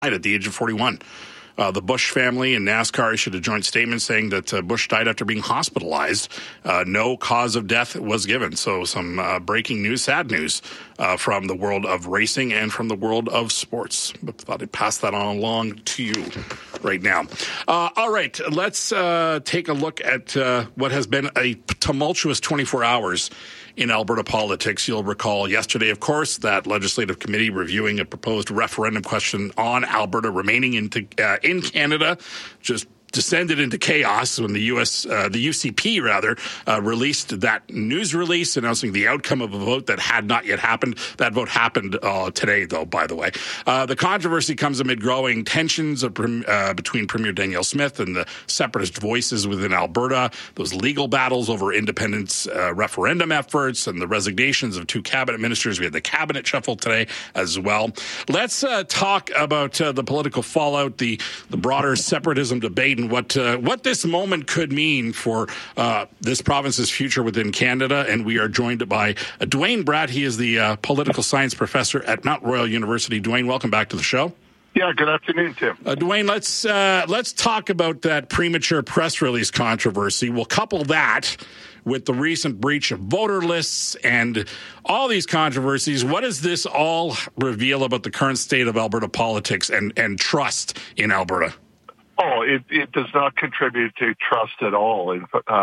at the age of 41. The Bush family and NASCAR issued a joint statement saying that Bush died after being hospitalized. No cause of death was given. So some breaking news, sad news from the world of racing and from the world of sports. But thought I'd pass that on along to you right now. All right, let's take a look at what has been a tumultuous 24 hours in Alberta politics. You'll recall yesterday, of course, that legislative committee reviewing a proposed referendum question on Alberta remaining in Canada just descended into chaos when the UCP released that news release announcing the outcome of a vote that had not yet happened. That vote happened today, though, by the way. The controversy comes amid growing tensions between Premier Danielle Smith and the separatist voices within Alberta, those legal battles over independence referendum efforts, and the resignations of two cabinet ministers. We had the cabinet shuffle today as well. Let's talk about the political fallout, the broader separatism debate, and what this moment could mean for this province's future within Canada. And we are joined by Duane Bratt. He is the political science professor at Mount Royal University. Duane, welcome back to the show. Yeah, good afternoon, Tim. Duane, let's talk about that premature press release controversy. We'll couple that with the recent breach of voter lists and all these controversies. What does this all reveal about the current state of Alberta politics and trust in Alberta? Oh, it does not contribute to trust at all.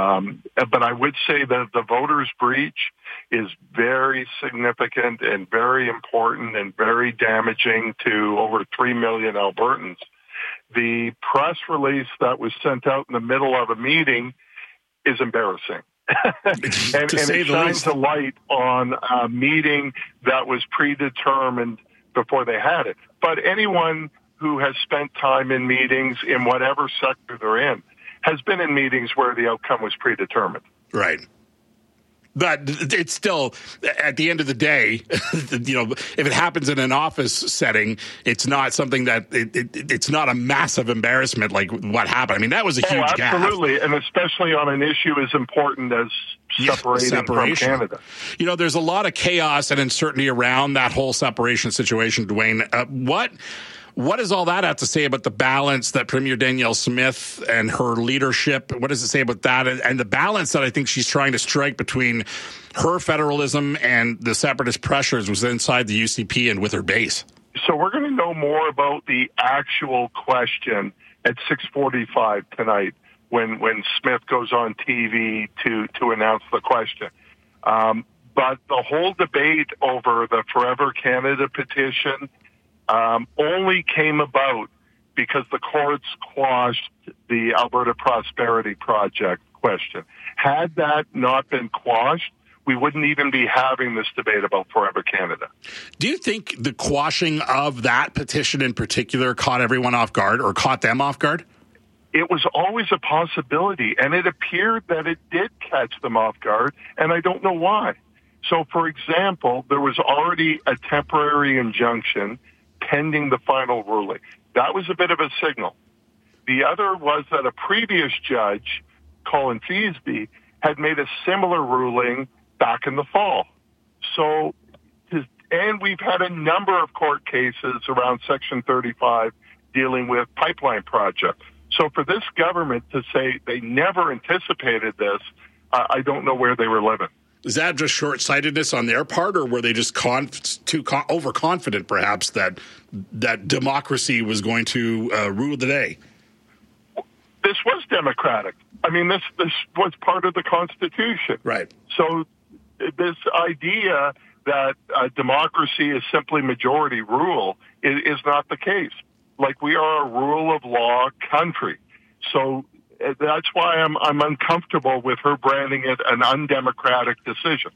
But I would say that the voters' breach is very significant and very important and very damaging to over 3 million Albertans. The press release that was sent out in the middle of a meeting is embarrassing. and it shines a light on a meeting that was predetermined before they had it. But anyone who has spent time in meetings in whatever sector they're in has been in meetings where the outcome was predetermined. Right. But it's still, at the end of the day, if it happens in an office setting, it's not something that it's not a massive embarrassment like what happened. I mean, that was a huge gaffe. Absolutely, and especially on an issue as important as separation from Canada. There's a lot of chaos and uncertainty around that whole separation situation, Duane. What does all that have to say about the balance that Premier Danielle Smith and her leadership, what does it say about that and the balance that I think she's trying to strike between her federalism and the separatist pressures was inside the UCP and with her base? So we're going to know more about the actual question at 6:45 tonight when Smith goes on TV to announce the question. But the whole debate over the Forever Canada petition only came about because the courts quashed the Alberta Prosperity Project question. Had that not been quashed, we wouldn't even be having this debate about Forever Canada. Do you think the quashing of that petition in particular caught everyone off guard or caught them off guard? It was always a possibility, and it appeared that it did catch them off guard, and I don't know why. So, for example, there was already a temporary injunction pending the final ruling. That was a bit of a signal. The other was that a previous judge, Colin Feasby, had made a similar ruling back in the fall. So, and we've had a number of court cases around Section 35 dealing with pipeline projects. So for this government to say they never anticipated this, I don't know where they were living. Is that just short-sightedness on their part, or were they just overconfident, perhaps, that democracy was going to rule the day? This was democratic. I mean, this was part of the Constitution. Right. So this idea that democracy is simply majority rule is not the case. Like, we are a rule of law country. So that's why I'm uncomfortable with her branding it an undemocratic decision.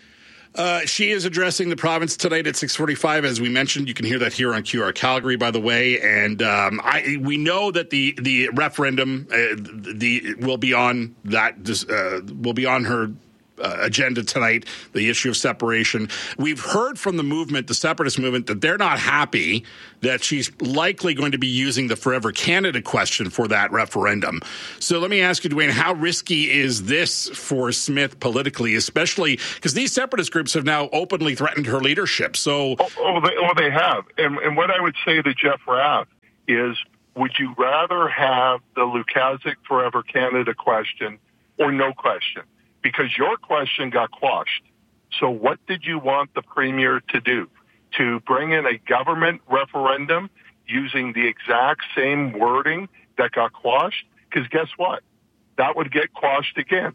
She is addressing the province tonight at 6:45. As we mentioned, you can hear that here on QR Calgary, by the way. And we know that the referendum will be on that will be on her agenda tonight, the issue of separation. We've heard from the movement, the separatist movement, that they're not happy that she's likely going to be using the Forever Canada question for that referendum. So let me ask you, Dwayne, how risky is this for Smith politically, especially because these separatist groups have now openly threatened her leadership? So, they have. And what I would say to Jeff Rath is, would you rather have the Lukaszuk Forever Canada question or no question? Because your question got quashed. So what did you want the premier to do? To bring in a government referendum using the exact same wording that got quashed? Because guess what? That would get quashed again.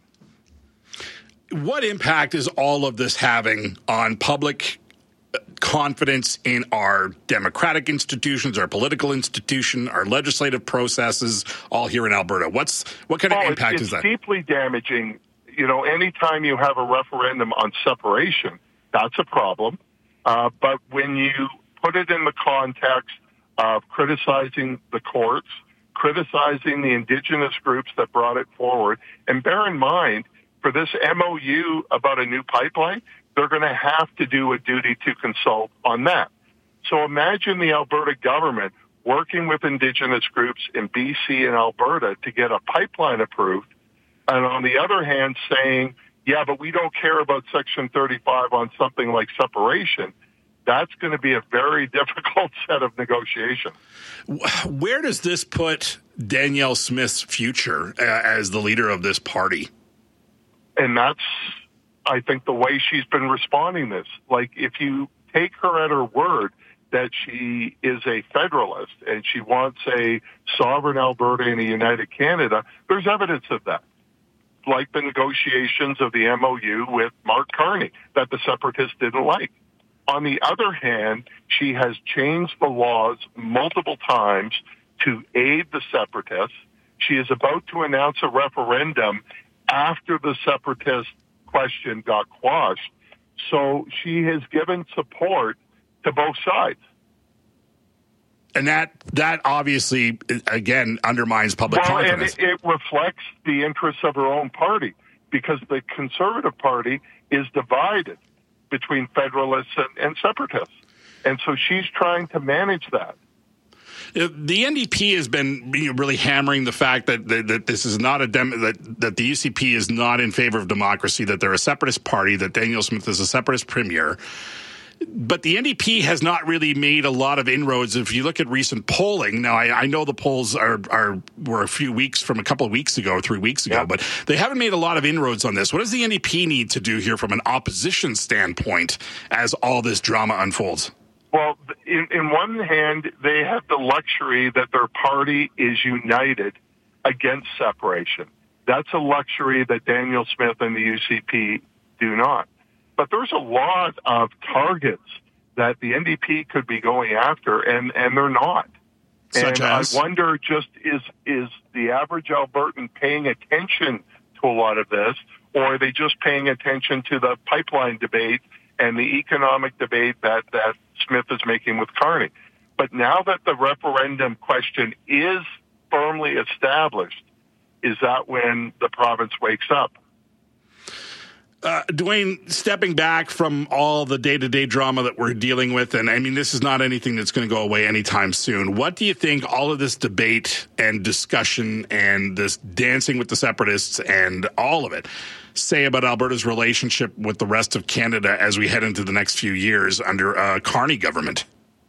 What impact is all of this having on public confidence in our democratic institutions, our political institution, our legislative processes, all here in Alberta? What kind of impact is that? It's deeply damaging. Anytime you have a referendum on separation, that's a problem. But when you put it in the context of criticizing the courts, criticizing the Indigenous groups that brought it forward, and bear in mind, for this MOU about a new pipeline, they're going to have to do a duty to consult on that. So imagine the Alberta government working with Indigenous groups in BC and Alberta to get a pipeline approved, and on the other hand saying, yeah, but we don't care about Section 35 on something like separation. That's going to be a very difficult set of negotiations. Where does this put Danielle Smith's future as the leader of this party? And that's, I think, the way she's been responding this. Like, if you take her at her word that she is a federalist and she wants a sovereign Alberta and a united Canada, there's evidence of that. Like the negotiations of the MOU with Mark Carney that the separatists didn't like. On the other hand, she has changed the laws multiple times to aid the separatists. She is about to announce a referendum after the separatist question got quashed. So she has given support to both sides. And that obviously, again, undermines public confidence. And it reflects the interests of her own party, because the Conservative Party is divided between federalists and separatists. And so she's trying to manage that. The NDP has been really hammering the fact that this is not that the UCP is not in favor of democracy, that they're a separatist party, that Danielle Smith is a separatist premier. But the NDP has not really made a lot of inroads. If you look at recent polling, now I know the polls were a couple of weeks ago, 3 weeks ago, but they haven't made a lot of inroads on this. What does the NDP need to do here from an opposition standpoint as all this drama unfolds? Well, in one hand, they have the luxury that their party is united against separation. That's a luxury that Danielle Smith and the UCP do not. But there's a lot of targets that the NDP could be going after, and they're not. Such as? I wonder, just is the average Albertan paying attention to a lot of this, or are they just paying attention to the pipeline debate and the economic debate that Smith is making with Carney? But now that the referendum question is firmly established, is that when the province wakes up? Dwayne, stepping back from all the day-to-day drama that we're dealing with, and I mean, this is not anything that's going to go away anytime soon. What do you think all of this debate and discussion and this dancing with the separatists and all of it say about Alberta's relationship with the rest of Canada as we head into the next few years under a Carney government?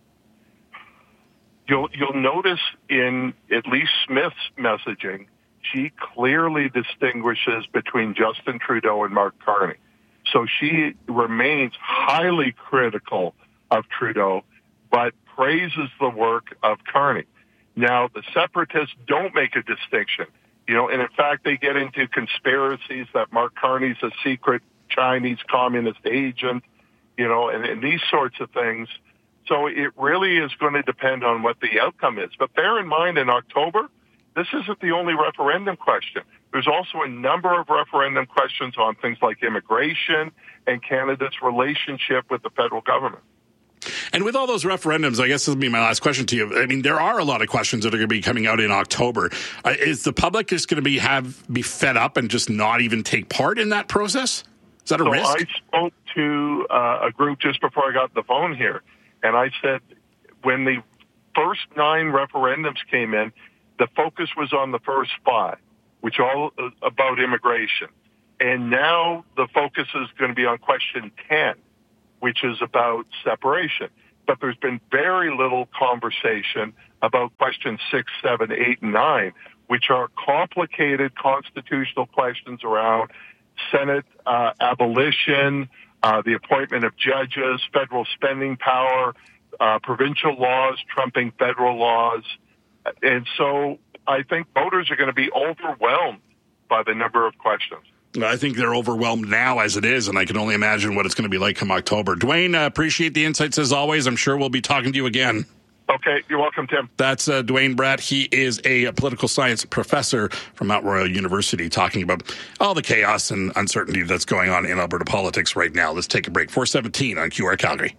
You'll notice in at least Smith's messaging, she clearly distinguishes between Justin Trudeau and Mark Carney. So she remains highly critical of Trudeau, but praises the work of Carney. Now, the separatists don't make a distinction, and in fact, they get into conspiracies that Mark Carney's a secret Chinese communist agent, and these sorts of things. So it really is going to depend on what the outcome is. But bear in mind, in October, this isn't the only referendum question. There's also a number of referendum questions on things like immigration and Canada's relationship with the federal government. And with all those referendums, I guess this will be my last question to you. I mean, there are a lot of questions that are going to be coming out in October. Is the public just going to be fed up and just not even take part in that process? Is that a risk? I spoke to a group just before I got the phone here, and I said when the first 9 referendums came in, the focus was on the first 5, which are all about immigration. And now the focus is going to be on question 10, which is about separation. But there's been very little conversation about questions 6, 7, 8, and 9, which are complicated constitutional questions around Senate abolition, the appointment of judges, federal spending power, provincial laws trumping federal laws. And so I think voters are going to be overwhelmed by the number of questions. I think they're overwhelmed now as it is, and I can only imagine what it's going to be like come October. Dwayne, appreciate the insights as always. I'm sure we'll be talking to you again. Okay, you're welcome, Tim. That's Dwayne Bratt. He is a political science professor from Mount Royal University talking about all the chaos and uncertainty that's going on in Alberta politics right now. Let's take a break. 4:17 on QR Calgary.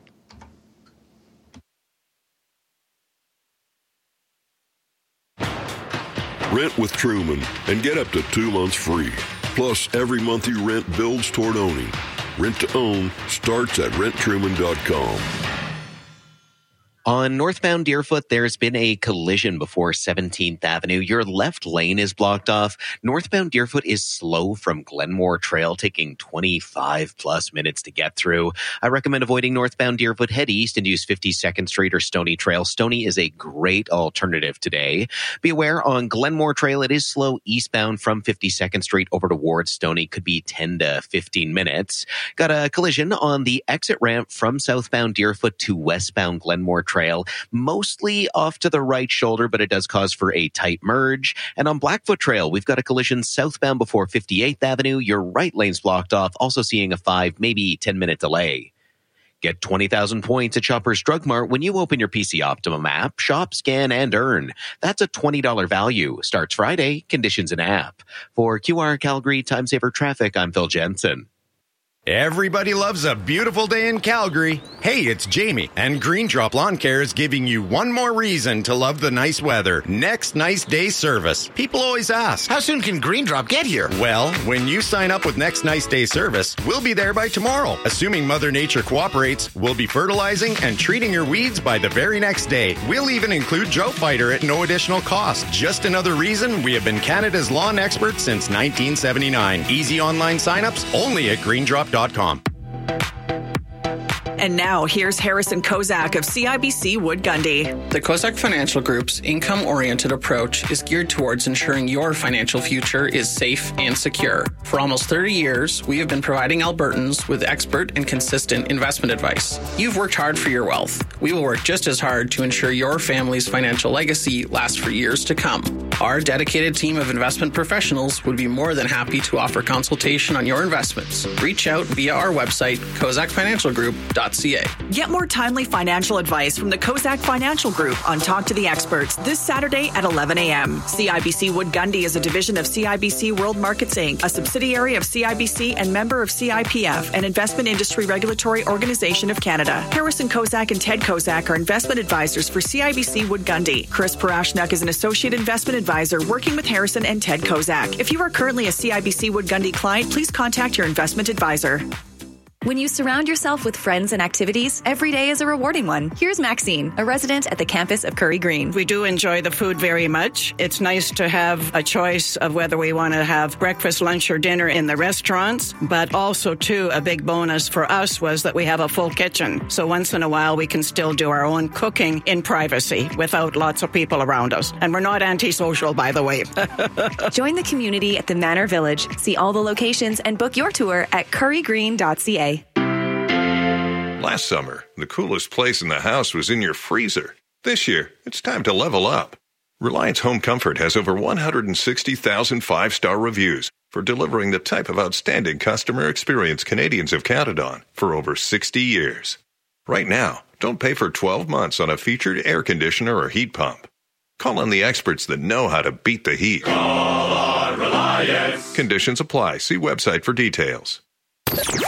Rent with Truman and get up to 2 months free. Plus, every month you rent builds toward owning. Rent to own starts at renttruman.com. On northbound Deerfoot, there's been a collision before 17th Avenue. Your left lane is blocked off. Northbound Deerfoot is slow from Glenmore Trail, taking 25 plus minutes to get through. I recommend avoiding northbound Deerfoot. Head east and use 52nd Street or Stony Trail. Stony is a great alternative today. Be aware, on Glenmore Trail, it is slow eastbound from 52nd Street over towards Stony. Could be 10 to 15 minutes. Got a collision on the exit ramp from southbound Deerfoot to westbound Glenmore Trail. Mostly off to the right shoulder, but it does cause for a tight merge. And on Blackfoot Trail, we've got a collision southbound before 58th Avenue. Your right lane's blocked off, also seeing a 5, maybe 10-minute delay. Get 20,000 points at Shoppers Drug Mart when you open your PC Optimum app. Shop, scan, and earn. That's a $20 value. Starts Friday. Conditions in app. For QR Calgary Time Saver Traffic, I'm Phil Jensen. Everybody loves a beautiful day in Calgary. Hey, it's Jamie, and Green Drop Lawn Care is giving you one more reason to love the nice weather. Next Nice Day service. People always ask, how soon can Green Drop get here? Well, when you sign up with Next Nice Day service, we'll be there by tomorrow. Assuming Mother Nature cooperates, we'll be fertilizing and treating your weeds by the very next day. We'll even include Drought Fighter at no additional cost. Just another reason we have been Canada's lawn experts since 1979. Easy online signups only at greendrop.com. And now, here's Harrison Kozak of CIBC Wood Gundy. The Kozak Financial Group's income-oriented approach is geared towards ensuring your financial future is safe and secure. For almost 30 years, we have been providing Albertans with expert and consistent investment advice. You've worked hard for your wealth. We will work just as hard to ensure your family's financial legacy lasts for years to come. Our dedicated team of investment professionals would be more than happy to offer consultation on your investments. Reach out via our website, kozakfinancialgroup.ca. Get more timely financial advice from the Kozak Financial Group on Talk to the Experts this Saturday at 11 a.m. CIBC Wood Gundy is a division of CIBC World Markets Inc., a subsidiary of CIBC and member of CIPF, an investment industry regulatory organization of Canada. Harrison Kozak and Ted Kozak are investment advisors for CIBC Wood Gundy. Chris Parashnak is an associate investment advisor working with Harrison and Ted Kozak. If you are currently a CIBC Wood Gundy client, please contact your investment advisor. When you surround yourself with friends and activities, every day is a rewarding one. Here's Maxine, a resident at the campus of Curry Green. We do enjoy the food very much. It's nice to have a choice of whether we want to have breakfast, lunch, or dinner in the restaurants, but also, too, a big bonus for us was that we have a full kitchen. So once in a while, we can still do our own cooking in privacy without lots of people around us. And we're not antisocial, by the way. Join the community at the Manor Village. See all the locations and book your tour at currygreen.ca. Last summer, the coolest place in the house was in your freezer. This year, it's time to level up. Reliance Home Comfort has over 160,000 five-star reviews for delivering the type of outstanding customer experience Canadians have counted on for over 60 years. Right now, don't pay for 12 months on a featured air conditioner or heat pump. Call on the experts that know how to beat the heat. Call on Reliance. Conditions apply. See website for details.